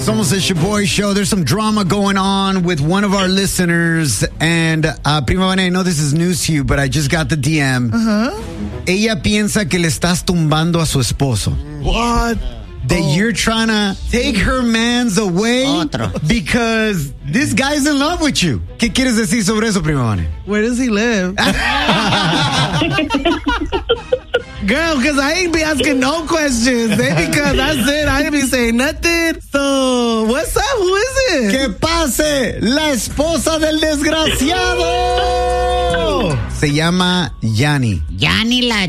Somos el Shaboy Show. There's some drama going on with one of our listeners. And Prima Vane, I know this is news to you, but I just got the DM. Ella piensa que le estás tumbando a su esposo. What? That you're trying to take her mans away because this guy's in love with you. ¿Qué quieres decir sobre eso, Prima Vane? Where does he live? Girl, because I ain't be asking no questions. Because that's it. I ain't be saying nothing. So, what's up? Who is it? ¡Que pase la esposa del desgraciado! Se llama Yani. Yani la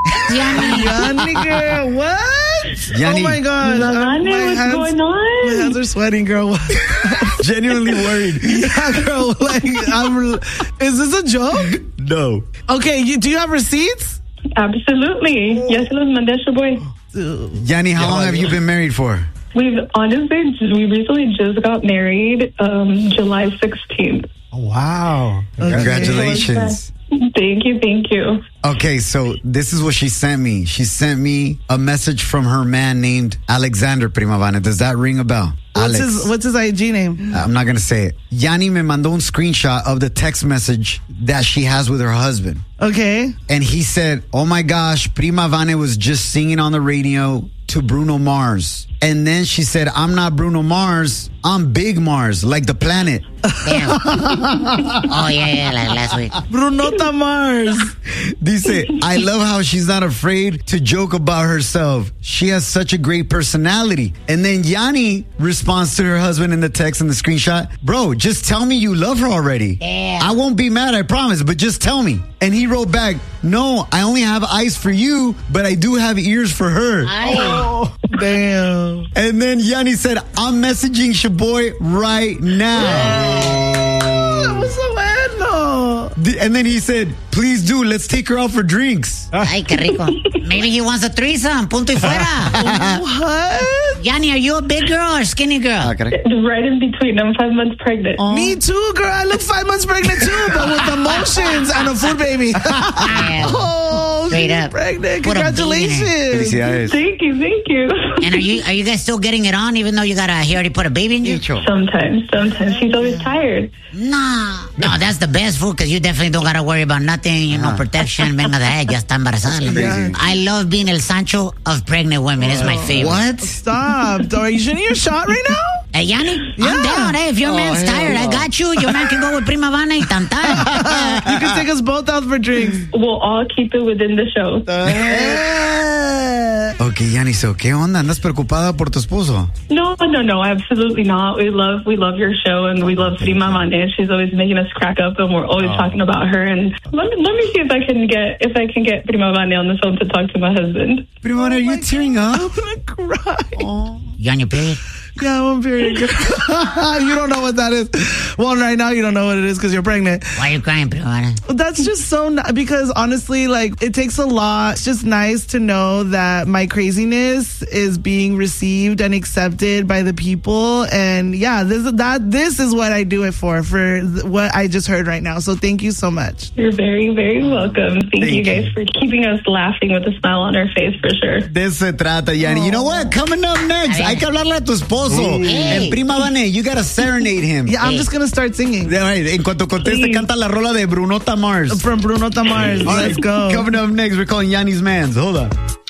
Yani, girl, what? Yani. Oh my God. What's going on? My hands are sweating, girl. Genuinely worried. Yeah, girl. Like, is this a joke? No. Okay, do you have receipts? Absolutely. Yes, it was Monday, boy. Yani, how long have you been married for? We recently just got married July 16th. Oh, wow. Congratulations. Thank you. Okay, so this is what she sent me. She sent me a message from her man named Alexander Primavana. Does that ring a bell? What's his IG name? I'm not going to say it. Yani me mandó un screenshot of the text message that she has with her husband. Okay. And he said, oh my gosh, Prima Vane was just singing on the radio to Bruno Mars. And then she said, I'm not Bruno Mars, I'm Big Mars, like the planet. Damn. Oh, yeah, like last week. Brunota Mars. Dice, I love how she's not afraid to joke about herself. She has such a great personality. And then Yani responds to her husband in the text and the screenshot, bro, just tell me you love her already. Damn. I won't be mad, I promise, but just tell me. And he wrote back, no, I only have eyes for you, but I do have ears for her. Oh, damn. And then Yani said, I'm messaging Shaboy right now. What's so bueno? And then he said, please do, let's take her out for drinks. Ay, qué rico. Maybe he wants a threesome. Punto y fuera. What? Yani, are you a big girl or skinny girl? Right in between. I'm 5 months pregnant. Me too, girl. I look 5 months pregnant too, but with emotions and a food baby. Oh, Straight she's up. pregnant. Put a Congratulations. Thank you. And are you guys still getting it on even though he already put a baby in you? Sometimes. She's always tired. No, that's the best food because you definitely don't got to worry about nothing, no protection. Venga de ahí, ya está embarazada. I love being el Sancho of pregnant women. It's my favorite. What? Stop. Are you shooting your shot right now? Hey, Yani, Yeah. I'm down. Hey, if your man's tired, I got you. Your man can go with Prima Vane y tantan. You can take us both out for drinks. We'll all keep it within the show. Okay, Yani, so, ¿qué onda? ¿Andas preocupada por tu esposo? No, absolutely not. We love your show, and we love Prima Vane. She's always making us crack up, and we're always talking about her. And let me see if I can get Prima Vane on the phone to talk to my husband. Prima Vane, are you tearing up? I'm gonna cry. You on your period? Yeah, I'm on period. You don't know what that is. Well, right now you don't know what it is because you're pregnant. Why are you crying, Prima Vane? That's just so because honestly, like, it takes a lot. It's just nice to know that my craziness is being received and accepted by the people. And yeah, this is what I do it for what I just heard right now. So thank you so much. You're very, very welcome. Thank you guys for keeping us laughing with a smile on our face, for sure. De eso se trata, Yani. You know what? Coming up next, hay que hablarle a tu esposo. And Prima Vane, you gotta serenade him. Yeah, I'm just gonna start singing. En cuanto conteste, canta la rola de Brunota Mars. From Brunota Mars. Let's go. Coming up next, we're calling Yanni's Mans. Hold on.